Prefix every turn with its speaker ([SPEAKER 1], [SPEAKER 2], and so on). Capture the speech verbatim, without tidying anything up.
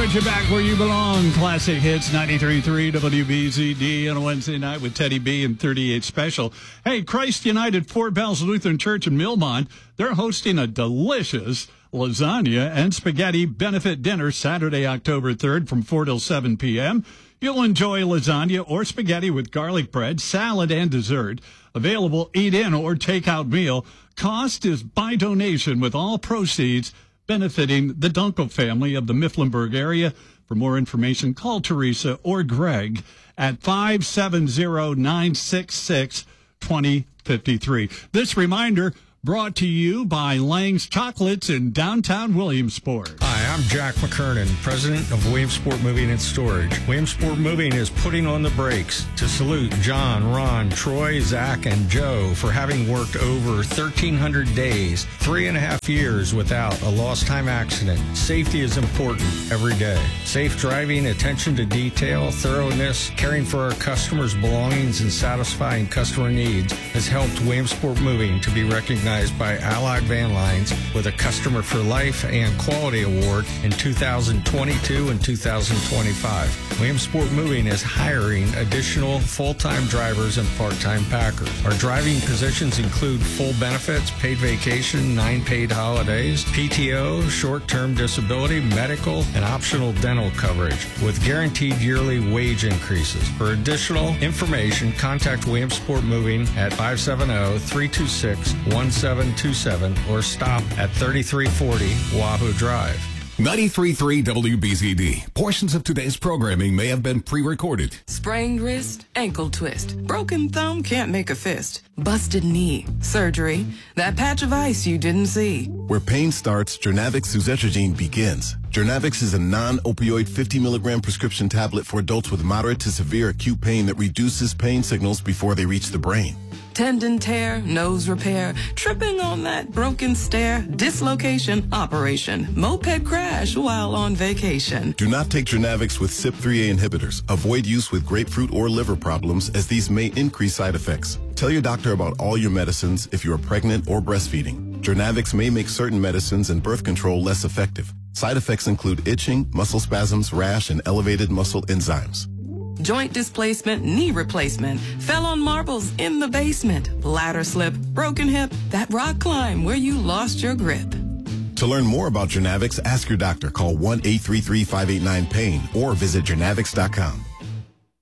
[SPEAKER 1] Put you back where you belong. Classic Hits ninety-three point three W B Z D on a Wednesday night with Teddy B and thirty-eight Special. Hey, Christ United Fort Bells Lutheran Church in Millmont, they're hosting a delicious lasagna and spaghetti benefit dinner Saturday, October third from four till seven p.m. You'll enjoy lasagna or spaghetti with garlic bread, salad, and dessert. Available eat-in or take-out meal. Cost is by donation with all proceeds benefiting the Dunkel family of the Mifflinburg area. For more information, call Teresa or Greg at five seven zero, nine six six, two zero five three. This reminder brought to you by Lang's Chocolates in downtown Williamsport.
[SPEAKER 2] Hi, I'm Jack McKernan, president of Williamsport Moving and Storage. Williamsport Moving is putting on the brakes to salute John, Ron, Troy, Zach, and Joe for having worked over thirteen hundred days, three and a half years without a lost time accident. Safety is important every day. Safe driving, attention to detail, thoroughness, caring for our customers' belongings, and satisfying customer needs has helped Williamsport Moving to be recognized by Allied Van Lines with a Customer for Life and Quality Award in two thousand twenty-two and two thousand twenty-five. Williamsport Moving is hiring additional full-time drivers and part-time packers. Our driving positions include full benefits, paid vacation, nine paid holidays, P T O, short-term disability, medical, and optional dental coverage with guaranteed yearly wage increases. For additional information, contact Williamsport Moving at five seven zero, three two six, one seven two seven or stop at thirty-three forty Wahoo Drive.
[SPEAKER 3] ninety-three point three W B Z D. Portions of today's programming may have been pre-recorded.
[SPEAKER 4] Sprained wrist, ankle twist, broken thumb, can't make a fist, busted knee, surgery, that patch of ice you didn't see.
[SPEAKER 5] Where pain starts, Jernavix suzetrigine begins. Jernavix is a non-opioid fifty milligram prescription tablet for adults with moderate to severe acute pain that reduces pain signals before they reach the brain.
[SPEAKER 4] Tendon tear, nose repair, tripping on that broken stair, dislocation, operation, moped crash while on vacation.
[SPEAKER 5] Do not take Jernavix with C Y P three A inhibitors. Avoid use with grapefruit or liver problems as these may increase side effects. Tell your doctor about all your medicines if you are pregnant or breastfeeding. Jernavix may make certain medicines and birth control less effective. Side effects include itching, muscle spasms, rash, and elevated muscle enzymes.
[SPEAKER 4] Joint displacement, knee replacement, fell on marbles in the basement, ladder slip, broken hip, that rock climb where you lost your grip.
[SPEAKER 5] To learn more about Jernavix, ask your doctor. Call one eight three three, five eight nine, PAIN or visit Jernavix dot com.